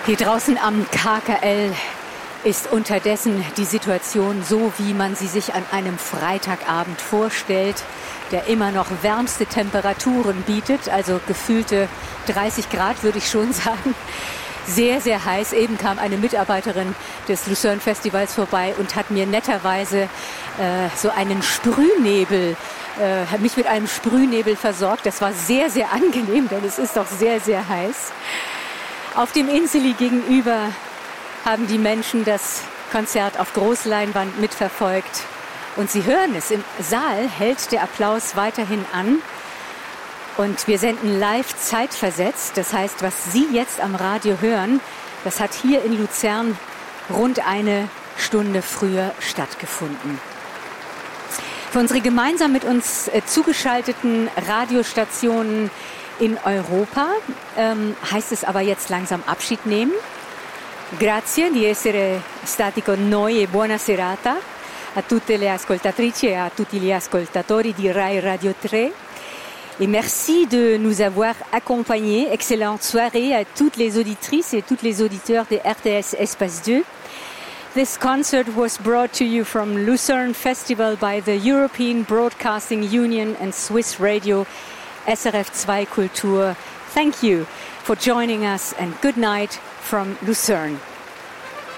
Hier draußen am KKL ist unterdessen die Situation so, wie man sie sich an einem Freitagabend vorstellt, der immer noch wärmste Temperaturen bietet, also gefühlte 30 Grad, würde ich schon sagen. Sehr, sehr heiß. Eben kam eine Mitarbeiterin des Lucerne Festivals vorbei und hat mir netterweise so einen Sprühnebel, hat mich mit einem Sprühnebel versorgt. Das war sehr, sehr angenehm, denn es ist doch sehr, sehr heiß. Auf dem Inseli gegenüber haben die Menschen das Konzert auf Großleinwand mitverfolgt. Und Sie hören es, im Saal hält der Applaus weiterhin an. Und wir senden live zeitversetzt. Das heißt, was Sie jetzt am Radio hören, das hat hier in Luzern rund eine Stunde früher stattgefunden. Für unsere gemeinsam mit uns zugeschalteten Radiostationen in Europa heißt es aber jetzt langsam Abschied nehmen. Grazie di essere stati con noi e buona serata a tutte le ascoltatrici e a tutti gli ascoltatori di Rai Radio 3. Et merci de nous avoir accompagnés. Excellente soirée à toutes les auditrices et tous les auditeurs de RTS Espace 2. This concert was brought to you from Lucerne Festival by the European Broadcasting Union and Swiss Radio SRF2 Kultur. Thank you for joining us and good night from Lucerne.